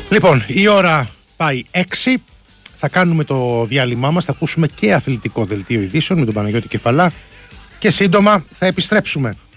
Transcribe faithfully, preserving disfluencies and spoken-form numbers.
Λοιπόν, η ώρα πάει έξι. Θα κάνουμε το διάλειμμά μας. Θα ακούσουμε και αθλητικό δελτίο ειδήσεων με τον Παναγιώτη Κεφαλά. Και σύντομα θα επιστρέψουμε.